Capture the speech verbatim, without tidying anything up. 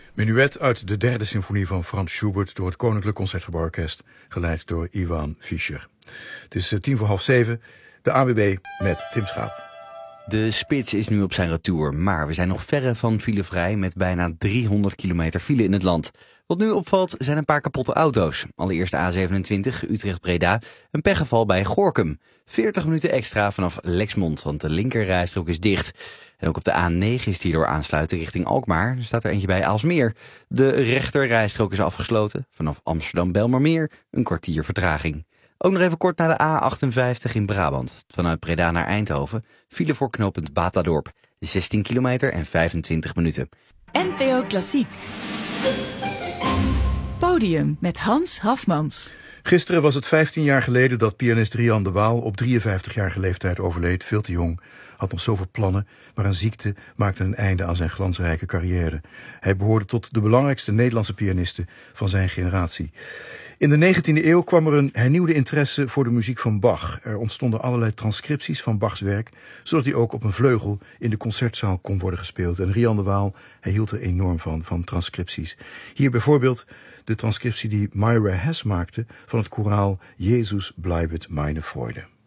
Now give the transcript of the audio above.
Menuet uit de derde symfonie van Frans Schubert door het Koninklijk Concertgebouworkest, geleid door Iwan Fischer. Het is tien voor half zeven, de A W B met Tim Schaap. De spits is nu op zijn retour, maar we zijn nog verre van filevrij met bijna driehonderd kilometer file in het land. Wat nu opvalt zijn een paar kapotte auto's. Allereerst de A zevenentwintig Utrecht-Breda, een pechgeval bij Gorinchem. veertig minuten extra vanaf Lexmond, want de linkerrijstrook is dicht. En ook op de A negen is die door aansluiten richting Alkmaar. Er staat er eentje bij Aalsmeer. De rechterrijstrook is afgesloten. Vanaf Amsterdam-Belmermeer een kwartier vertraging. Ook nog even kort naar de A achtenvijftig in Brabant. Vanuit Breda naar Eindhoven. File voor knooppunt Batadorp. zestien kilometer en vijfentwintig minuten. N P O Klassiek. Podium met Hans Hafmans. Gisteren was het vijftien jaar geleden dat pianist Rian de Waal op drieënvijftigjarige leeftijd overleed, veel te jong. Had nog zoveel plannen, maar een ziekte maakte een einde aan zijn glansrijke carrière. Hij behoorde tot de belangrijkste Nederlandse pianisten van zijn generatie. In de negentiende eeuw kwam er een hernieuwde interesse voor de muziek van Bach. Er ontstonden allerlei transcripties van Bachs werk, zodat hij ook op een vleugel in de concertzaal kon worden gespeeld. En Rian de Waal, hij hield er enorm van, van transcripties. Hier bijvoorbeeld de transcriptie die Myra Hess maakte van het koraal Jezus bleibet meine Freude.